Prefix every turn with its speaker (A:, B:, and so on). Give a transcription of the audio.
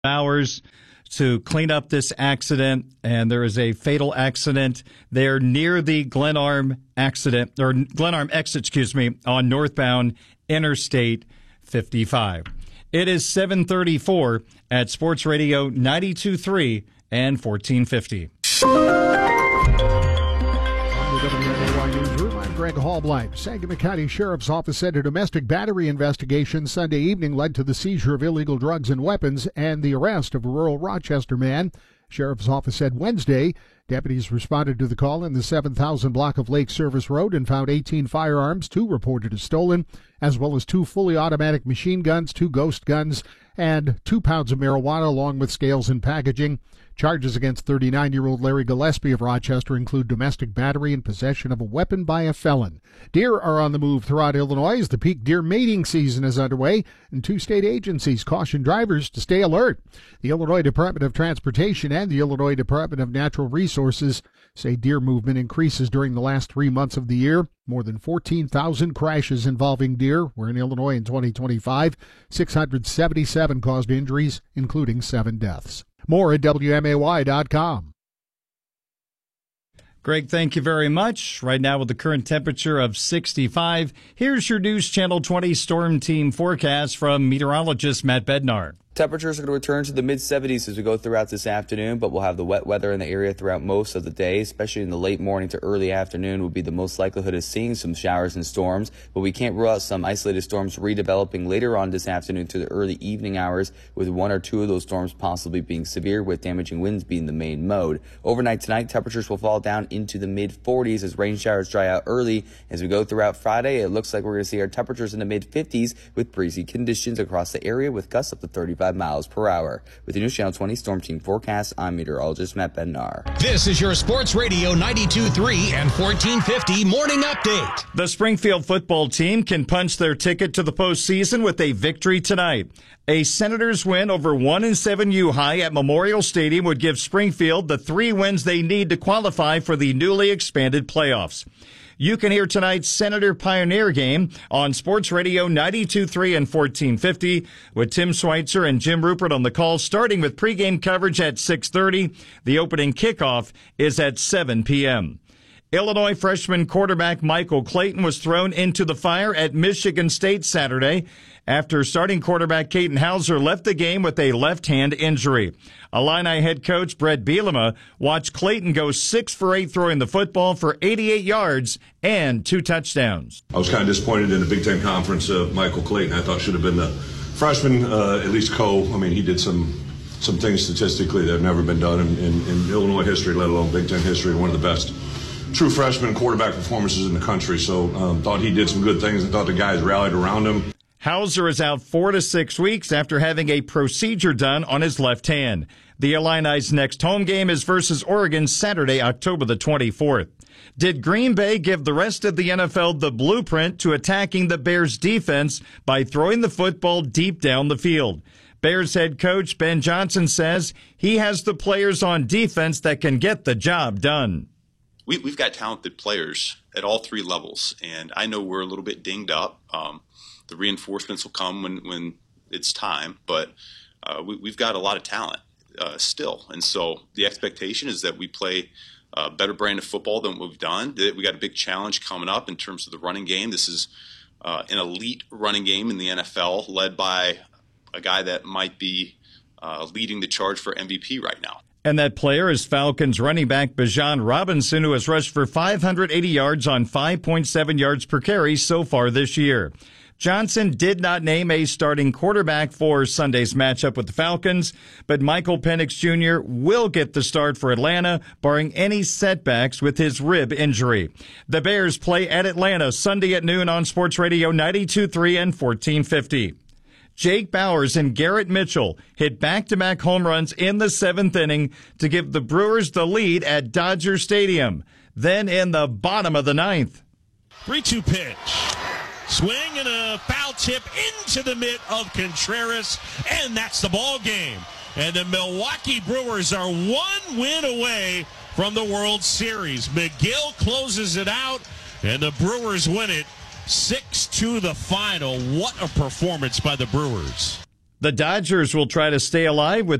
A: hours to clean up this accident, and there is a fatal accident there near the Glenarm exit, on northbound Interstate 55. It is 7:34 at Sports Radio 92.3 and 1450.
B: WMAY Newsroom, I'm Greg Hallblight. Sangamon County Sheriff's Office said a domestic battery investigation Sunday evening led to the seizure of illegal drugs and weapons and the arrest of a rural Rochester man. Sheriff's Office said Wednesday deputies responded to the call in the 7,000 block of Lake Service Road and found 18 firearms, 2 reported as stolen, as well as 2 fully automatic machine guns, 2 ghost guns, and 2 pounds of marijuana along with scales and packaging. Charges against 39-year-old Larry Gillespie of Rochester include domestic battery and possession of a weapon by a felon. Deer are on the move throughout Illinois as the peak deer mating season is underway, and 2 state agencies caution drivers to stay alert. The Illinois Department of Transportation and the Illinois Department of Natural Resources say deer movement increases during the last 3 months of the year. More than 14,000 crashes involving deer were in Illinois in 2025. 677 caused injuries, including 7 deaths. More at WMAY.com.
A: Greg, thank you very much. Right now with the current temperature of 65, here's your News Channel 20 Storm Team forecast from meteorologist Matt Bednar.
C: Temperatures are going to return to the mid-70s as we go throughout this afternoon, but we'll have the wet weather in the area throughout most of the day, especially in the late morning to early afternoon would be the most likelihood of seeing some showers and storms, but we can't rule out some isolated storms redeveloping later on this afternoon to the early evening hours, with 1 or 2 of those storms possibly being severe, with damaging winds being the main mode. Overnight tonight, temperatures will fall down into the mid-40s as rain showers dry out early. As we go throughout Friday, it looks like we're going to see our temperatures in the mid-50s with breezy conditions across the area with gusts up to 35 miles per hour. With the News Channel 20 Storm Team forecast, I'm meteorologist Matt Bednar.
D: This is your Sports Radio 92.3 and 1450 morning update.
A: The Springfield football team can punch their ticket to the postseason with a victory tonight. A Senators win over 1-7 High at Memorial Stadium would give Springfield the 3 wins they need to qualify for the newly expanded playoffs. You can hear tonight's Senator Pioneer game on Sports Radio 92.3 and 1450 with Tim Schweitzer and Jim Rupert on the call, starting with pregame coverage at 6:30. The opening kickoff is at 7 p.m. Illinois freshman quarterback Michael Clayton was thrown into the fire at Michigan State Saturday after starting quarterback Caden Hauser left the game with a left hand injury. Illini head coach Brett Bielema watched Clayton go 6 for 8 throwing the football for 88 yards and 2 touchdowns.
E: I was kind of disappointed in the Big Ten Conference. Michael Clayton, I thought, should have been the freshman, at least I mean, he did some things statistically that have never been done in Illinois history, let alone Big Ten history, one of the best true freshman quarterback performances in the country. So thought he did some good things and thought the guys rallied around him.
A: Hauser is out 4 to 6 weeks after having a procedure done on his left hand. The Illini's next home game is versus Oregon Saturday, October the 24th. Did Green Bay give the rest of the NFL the blueprint to attacking the Bears' defense by throwing the football deep down the field? Bears head coach Ben Johnson says he has the players on defense that can get the job done.
F: We've got talented players at all 3 levels, and I know we're a little bit dinged up. The reinforcements will come when it's time, but we've got a lot of talent still. And so the expectation is that we play a better brand of football than what we've done. We got a big challenge coming up in terms of the running game. This is an elite running game in the NFL led by a guy that might be leading the charge for MVP right now.
A: And that player is Falcons running back Bijan Robinson, who has rushed for 580 yards on 5.7 yards per carry so far this year. Johnson did not name a starting quarterback for Sunday's matchup with the Falcons, but Michael Penix Jr. will get the start for Atlanta, barring any setbacks with his rib injury. The Bears play at Atlanta Sunday at noon on Sports Radio 92.3 and 1450. Jake Bowers and Garrett Mitchell hit back-to-back home runs in the 7th inning to give the Brewers the lead at Dodger Stadium. Then in the bottom of the 9th.
G: 3-2 pitch. Swing and a foul tip into the mitt of Contreras, and that's the ball game. And the Milwaukee Brewers are 1 win away from the World Series. McGill closes it out, and the Brewers win it 6-2 the final. What a performance by the Brewers.
A: The Dodgers will try to stay alive with